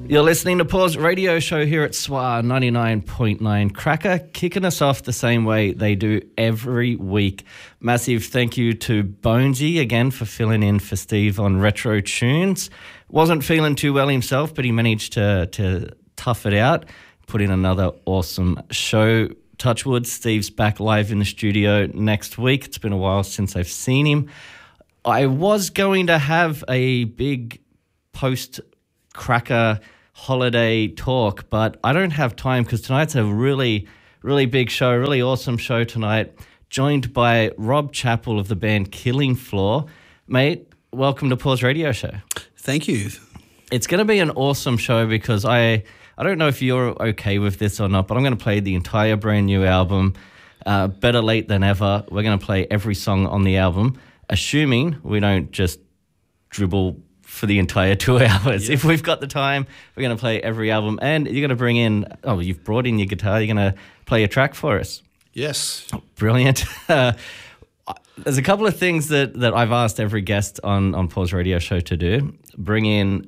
You're listening to Paul's radio show here at SWA 99.9 Cracker, kicking us off the same way they do every week. Massive thank you to Bonesy again for filling in for Steve on Retro Tunes. Wasn't feeling too well himself, but he managed to tough it out, put in another awesome show. Touchwood, Steve's back live in the studio next week. It's been a while since I've seen him. I was going to have a big post-Cracker holiday talk, but I don't have time because tonight's a really, really big show, really awesome show tonight, joined by Rob Chappell of the band Killing Floor. Mate, welcome to Paul's radio show. Thank you. It's going to be an awesome show because I don't know if you're okay with this or not, but I'm going to play the entire brand new album, Better Late Than Ever. We're going to play every song on the album, assuming we don't just dribble for the entire 2 hours. Yeah. If we've got the time, we're going to play every album. And you're going to bring in, you've brought in your guitar. You're going to play a track for us. Yes. Oh, brilliant. There's a couple of things that I've asked every guest on Paul's radio show to do. Bring in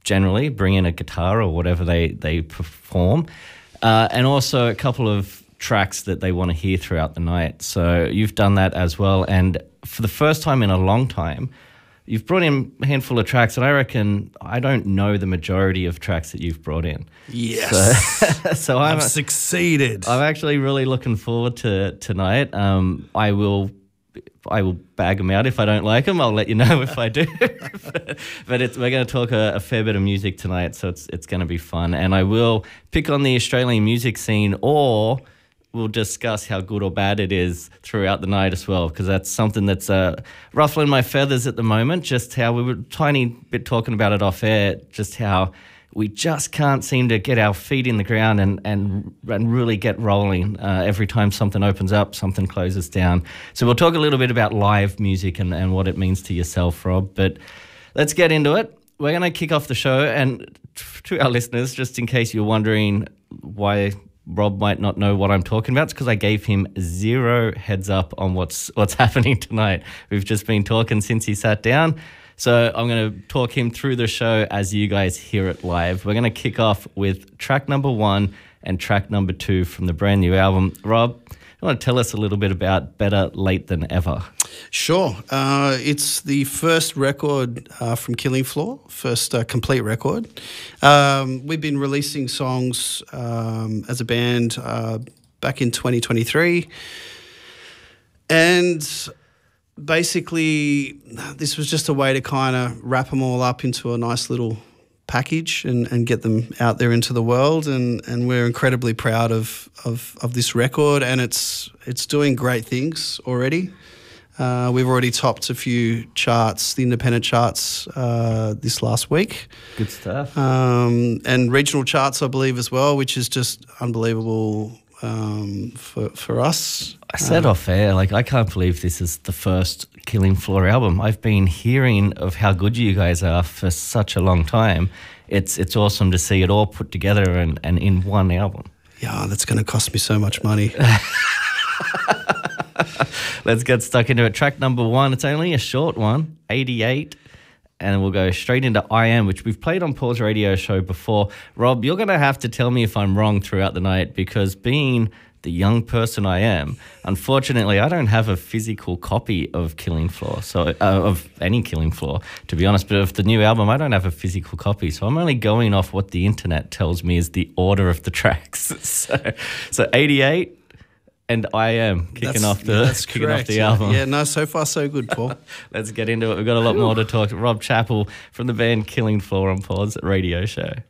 a guitar or whatever they perform. And also a couple of tracks that they want to hear throughout the night. So you've done that as well. And for the first time in a long time, you've brought in a handful of tracks, and I reckon I don't know the majority of tracks that you've brought in. Yes. So I've succeeded. I'm actually really looking forward to tonight. I will bag them out if I don't like them. I'll let you know if I do. but we're going to talk a fair bit of music tonight, so it's going to be fun. And I will pick on the Australian music scene, or we'll discuss how good or bad it is throughout the night as well, because that's something that's ruffling my feathers at the moment, just how we were a tiny bit talking about it off air, just how we just can't seem to get our feet in the ground and really get rolling. Every time something opens up, something closes down. So we'll talk a little bit about live music and what it means to yourself, Rob, but let's get into it. We're going to kick off the show, and to our listeners, just in case you're wondering why Rob might not know what I'm talking about, it's because I gave him zero heads up on what's happening tonight. We've just been talking since he sat down. So I'm going to talk him through the show as you guys hear it live. We're going to kick off with track number 1 and track number 2 from the brand new album. Rob, you want to tell us a little bit about Better Late Than Ever? Sure. It's the first record from Killing Floor, first complete record. We've been releasing songs as a band back in 2023. And basically, this was just a way to kind of wrap them all up into a nice little package and get them out there into the world. And we're incredibly proud of this record, and it's doing great things already. We've already topped a few charts, the independent charts, this last week. Good stuff. And regional charts, I believe, as well, which is just unbelievable for us. I said off air, I can't believe this is the first Killing Floor album. I've been hearing of how good you guys are for such a long time. It's awesome to see it all put together and in one album. Yeah, that's going to cost me so much money. Let's get stuck into it. Track number 1, it's only a short one, 88, and we'll go straight into I Am, which we've played on Paul's radio show before. Rob, you're going to have to tell me if I'm wrong throughout the night, because being the young person I am, unfortunately, I don't have a physical copy of Killing Floor, so of any Killing Floor, to be honest. But of the new album, I don't have a physical copy, so I'm only going off what the internet tells me is the order of the tracks. So 88. And I Am kicking off the album. Yeah, no, so far so good, Paul. Let's get into it. We've got a lot more to talk. Rob Chappell from the band Killing Floor on Paul's radio show.